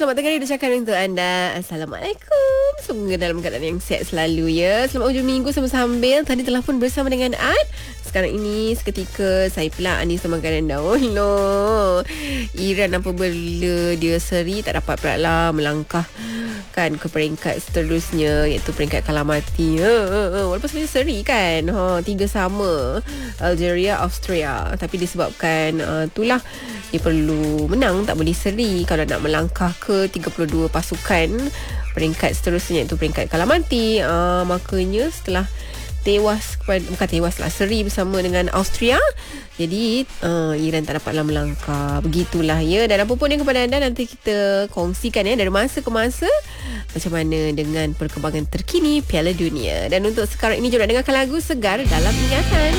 selamat tengah hari ucapkan untuk anda. Assalamualaikum. Semoga dalam keadaan yang sihat selalu ya. Selamat hujung minggu sambil tadi telah pun bersama dengan Ad. Sekarang ini seketika saya pula Anissa makanan dahulu. Iran apa bela dia seri tak dapat pula lah melangkah kan ke peringkat seterusnya, iaitu peringkat kalah mati. Walaupun sebenarnya seri kan, 3 sama Algeria, Austria, tapi disebabkan itulah dia perlu menang, tak boleh seri kalau nak melangkah ke 32 pasukan peringkat seterusnya, iaitu peringkat kalah mati. Makanya setelah bukan tewas lah, seri bersama dengan Austria, jadi Iran tak dapatlah melangkah. Begitulah ya. Dan apa pun yang kepada anda, nanti kita kongsikan ya dari masa ke masa macam mana dengan perkembangan terkini Piala Dunia. Dan untuk sekarang ini, jom nak dengarkan lagu Segar Dalam Ingatan.